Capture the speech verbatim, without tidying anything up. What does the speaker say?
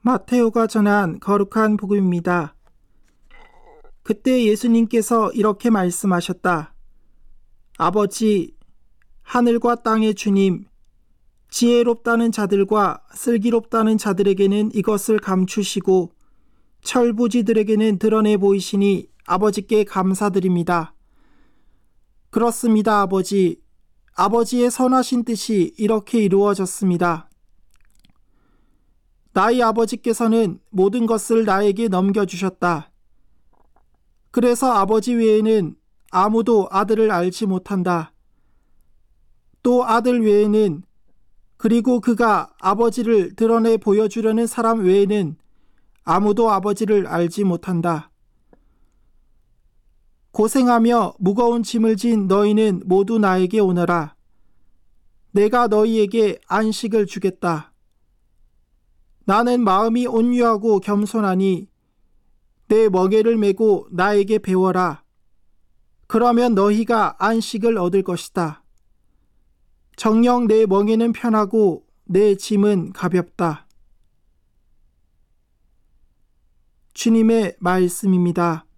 마테오가 전한 거룩한 복음입니다. 그때 예수님께서 이렇게 말씀하셨다. 아버지, 하늘과 땅의 주님, 지혜롭다는 자들과 슬기롭다는 자들에게는 이것을 감추시고 철부지들에게는 드러내 보이시니 아버지께 감사드립니다. 그렇습니다, 아버지. 아버지의 선하신 뜻이 이렇게 이루어졌습니다. 나의 아버지께서는 모든 것을 나에게 넘겨주셨다. 그래서 아버지 외에는 아무도 아들을 알지 못한다. 또 아들 외에는, 그리고 그가 아버지를 드러내 보여주려는 사람 외에는 아무도 아버지를 알지 못한다. 고생하며 무거운 짐을 진 너희는 모두 나에게 오너라. 내가 너희에게 안식을 주겠다. 나는 마음이 온유하고 겸손하니 내 멍에를 메고 나에게 배워라. 그러면 너희가 안식을 얻을 것이다. 정녕 내 멍에는 편하고 내 짐은 가볍다. 주님의 말씀입니다.